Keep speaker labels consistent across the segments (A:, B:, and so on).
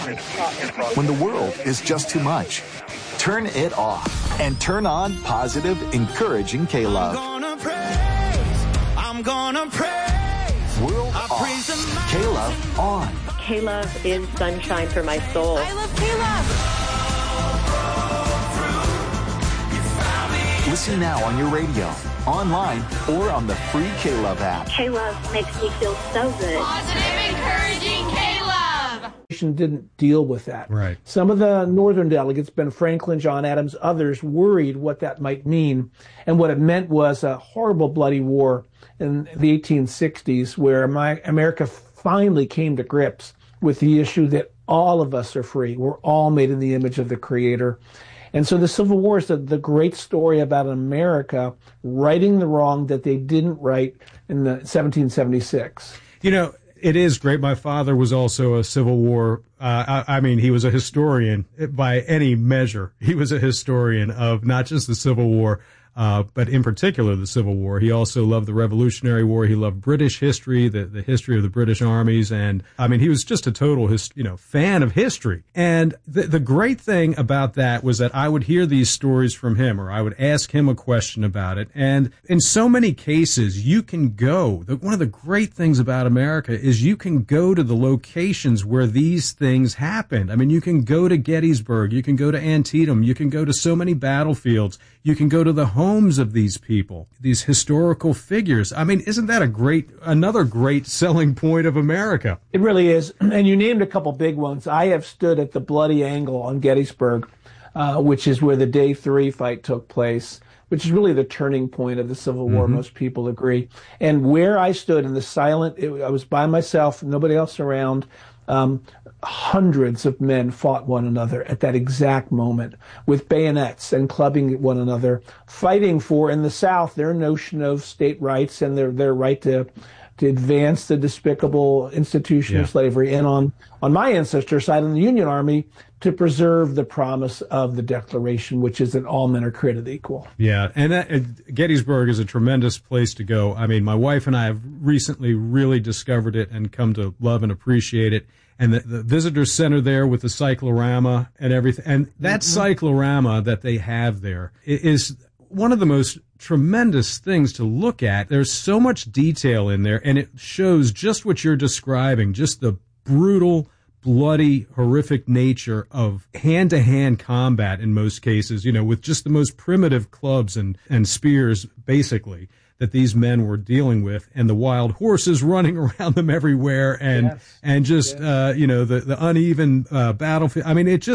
A: When the world is just too much, turn it off and turn on positive, encouraging K-Love.
B: I'm gonna praise.
A: World off. K-Love on.
C: K-Love is sunshine for my soul.
B: I love K-Love.
A: Listen now on your radio, online, or on the free K-Love app.
C: K-Love makes me feel so good.
D: Positive, encouraging K-Love.
E: Didn't deal with that.
F: Right.
E: Some of the northern delegates, Ben Franklin, John Adams, others, worried what that might mean. And what it meant was a horrible, bloody war in the 1860s where America finally came to grips with the issue that all of us are free. We're all made in the image of the Creator. And so the Civil War is the great story about America righting the wrong that they didn't right in 1776.
F: You know, it is great. My father was also a Civil War. I mean, he was a historian by any measure. He was a historian of not just the Civil War, but in particular the Civil War. He also loved the Revolutionary War. He loved British history, the history of the British armies. And I mean, he was just a total, fan of history. And the great thing about that was that I would hear these stories from him, or I would ask him a question about it. And in so many cases, you can go. One of the great things about America is you can go to the locations where these things happened. I mean, you can go to Gettysburg. You can go to Antietam. You can go to so many battlefields. You can go to the homes of these people, these historical figures. I mean, isn't that another great selling point of America?
E: It really is. And you named a couple big ones. I have stood at the Bloody Angle on Gettysburg, which is where the Day 3 fight took place, which is really the turning point of the Civil War.
F: Mm-hmm.
E: Most people agree. And where I stood in the silent, I was by myself, nobody else around. Hundreds of men fought one another at that exact moment with bayonets and clubbing one another, fighting for, in the South, their notion of state rights and their right to advance the despicable institution of slavery. And on my ancestor side, in the Union Army, to preserve the promise of the Declaration, which is that all men are created equal.
F: Yeah, and Gettysburg is a tremendous place to go. I mean, my wife and I have recently really discovered it and come to love and appreciate it. And the visitor center there with the cyclorama and everything. And that cyclorama that they have there is one of the most tremendous things to look at. There's so much detail in there, and it shows just what you're describing, just the brutal, bloody, horrific nature of hand-to-hand combat in most cases, with just the most primitive clubs and spears, basically, that these men were dealing with, and the wild horses running around them everywhere, and the uneven battlefield. I mean, it's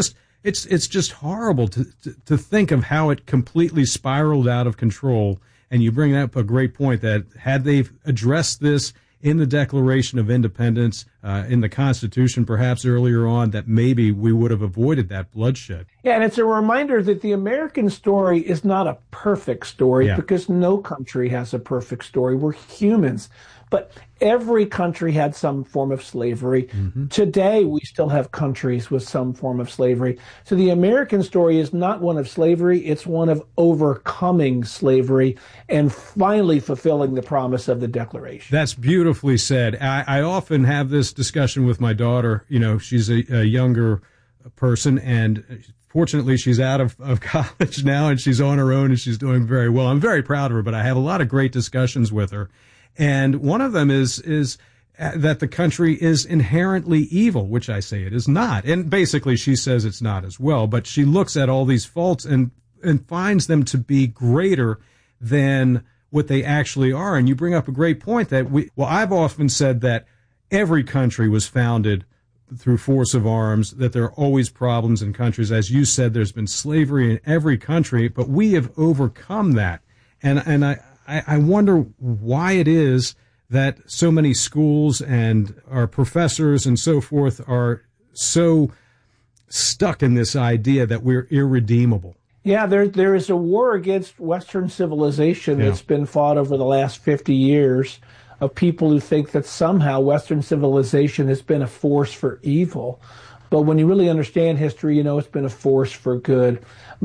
F: just horrible to think of how it completely spiraled out of control. And you bring up a great point that had they addressed this in the Declaration of Independence, in the Constitution, perhaps earlier on, that maybe we would have avoided that bloodshed.
E: Yeah, and it's a reminder that the American story is not a perfect story because no country has a perfect story. We're humans. But every country had some form of slavery. Mm-hmm. Today, we still have countries with some form of slavery. So the American story is not one of slavery. It's one of overcoming slavery and finally fulfilling the promise of the Declaration.
F: That's beautifully said. I often have this discussion with my daughter. She's a younger person, and fortunately, she's out of college now, and she's on her own, and she's doing very well. I'm very proud of her, but I have a lot of great discussions with her. And one of them is that the country is inherently evil, which I say it is not. And basically she says it's not as well, but she looks at all these faults and finds them to be greater than what they actually are. And you bring up a great point that I've often said that every country was founded through force of arms, that there are always problems in countries. As you said, there's been slavery in every country, but we have overcome that. And I wonder why it is that so many schools and our professors and so forth are so stuck in this idea that we're irredeemable.
E: Yeah, there is a war against Western civilization that's been fought over the last 50 years of people who think that somehow Western civilization has been a force for evil. But when you really understand history, it's been a force for good.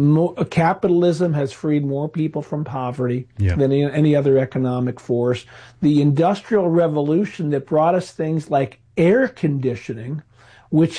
E: Capitalism has freed more people from poverty than any other economic force. The Industrial Revolution that brought us things like air conditioning, which